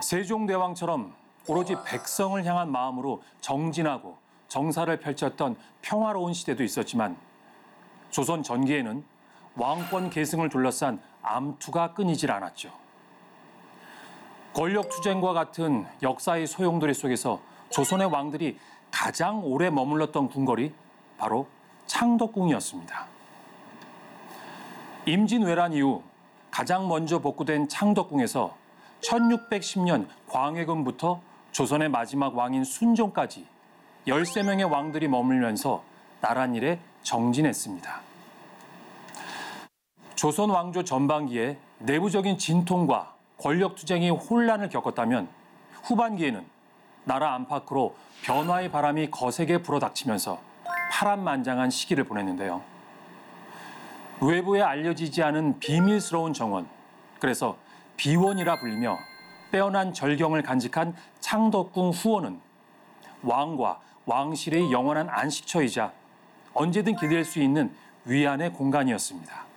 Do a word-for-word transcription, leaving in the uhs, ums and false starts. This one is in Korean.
세종대왕처럼 오로지 백성을 향한 마음으로 정진하고 정사를 펼쳤던 평화로운 시대도 있었지만 조선 전기에는 왕권 계승을 둘러싼 암투가 끊이질 않았죠. 권력 투쟁과 같은 역사의 소용돌이 속에서 조선의 왕들이 가장 오래 머물렀던 궁궐이 바로 창덕궁이었습니다. 임진왜란 이후 가장 먼저 복구된 창덕궁에서 천육백십 년 광해군부터 조선의 마지막 왕인 순종까지 열세 명의 왕들이 머물면서 나랏일에 정진했습니다. 조선 왕조 전반기에 내부적인 진통과 권력 투쟁이 혼란을 겪었다면 후반기에는 나라 안팎으로 변화의 바람이 거세게 불어닥치면서 파란만장한 시기를 보냈는데요. 외부에 알려지지 않은 비밀스러운 정원, 그래서 비원이라 불리며 빼어난 절경을 간직한 창덕궁 후원은 왕과 왕실의 영원한 안식처이자 언제든 기댈 수 있는 위안의 공간이었습니다.